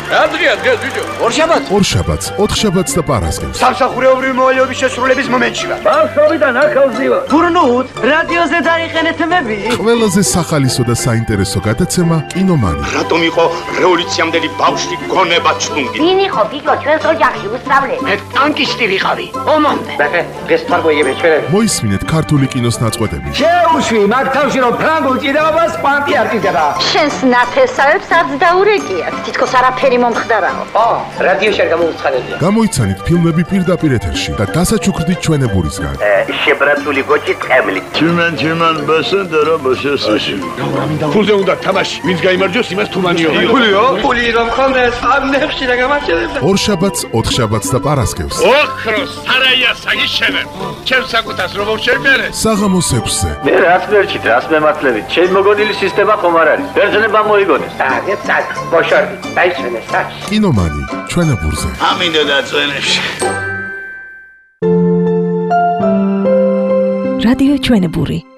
რა დღეა დღეს ბიჭო? ორშაბათს, ოთხშაბათს და პარასკევს. სამსახურეობრივი მოვალეობის შესრულების მომენტში ვარ. ბავშვობიდან ახალს ვარ. გურნუთ, რადიოზე დაიყენეთ მები. ყველაზე სახალისო და საინტერესო გადაცემა კინომანი. რატომ იყო რევოლუციამდელი ბავშვი გონება ჩუნგი? ვინ იყო ბიჭო ჩვენს ოჯახში უსწავლე? მე ტანკისტი ვიყავი. ომამდე. დღეს თარგმნიები ჩვენ. მოისმინეთ ქართული კინოს ნაწყვეტები. შეუშვი მაგ თავში რომ ფრანგულ ჭიდაობას პანტი არ ჭირდება. შენს ნათესავებს არც დაურეკიათ. თითქოს არაფერი მომხდარაო. რადიოში არ გამოვცხადებია. გამოიცანით ფილმები პირდაპირ ეთერში და დასაჩუქრდით ჩვენებურისგან. შებრაცული გოჭი ტყემლი. Чиман басендера басесაში. ფულზე უნდა თამაში. ვინც გაიმარჯვოს, იმას თუმანიო. ფულიო? ფული რომ ხონდეს, ამ ნებში რა გამარჯვებდა. ორშაბათს, ოთხშაბათს და პარასკევს. ოქროს სარაია საგიშენე. ჩემს საკუთას რომ შევმერე. საღამოს 6-ზე. მე რაც მერჩით, რას მემართლებით. ჩემ მოგონილი სისტემა ხომ არ არის. ბერძნება მოიგონეს. აგეთ საკ, ბოშორდი, დაისვენე საკ. კინომანი, ჩვენებურზე. ამინდა დაწვენებში. რადიო ჩვენებური